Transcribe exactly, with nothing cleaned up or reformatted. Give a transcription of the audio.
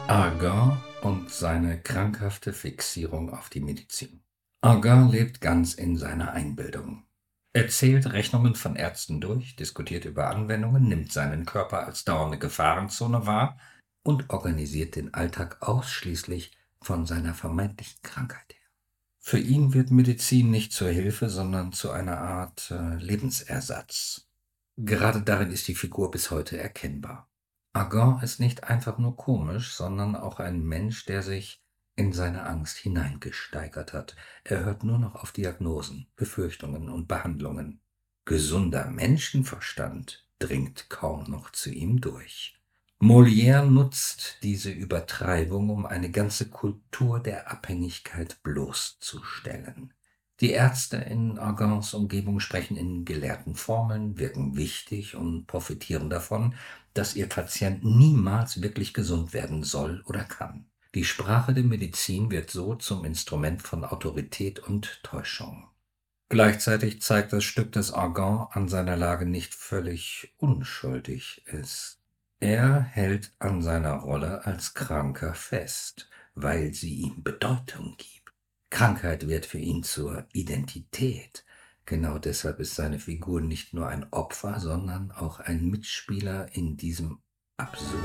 Argan und seine krankhafte Fixierung auf die Medizin. Argan lebt ganz in seiner Einbildung. Er zählt Rechnungen von Ärzten durch, diskutiert über Anwendungen, nimmt seinen Körper als dauernde Gefahrenzone wahr und organisiert den Alltag ausschließlich von seiner vermeintlichen Krankheit her. Für ihn wird Medizin nicht zur Hilfe, sondern zu einer Art äh, Lebensersatz. Gerade darin ist die Figur bis heute erkennbar. Argan ist nicht einfach nur komisch, sondern auch ein Mensch, der sich in seine Angst hineingesteigert hat. Er hört nur noch auf Diagnosen, Befürchtungen und Behandlungen. Gesunder Menschenverstand dringt kaum noch zu ihm durch. Molière nutzt diese Übertreibung, um eine ganze Kultur der Abhängigkeit bloßzustellen. Die Ärzte in Argans Umgebung sprechen in gelehrten Formeln, wirken wichtig und profitieren davon, dass ihr Patient niemals wirklich gesund werden soll oder kann. Die Sprache der Medizin wird so zum Instrument von Autorität und Täuschung. Gleichzeitig zeigt das Stück, dass Argan an seiner Lage nicht völlig unschuldig ist. Er hält an seiner Rolle als Kranker fest, weil sie ihm Bedeutung gibt. Krankheit wird für ihn zur Identität. Genau deshalb ist seine Figur nicht nur ein Opfer, sondern auch ein Mitspieler in diesem absurden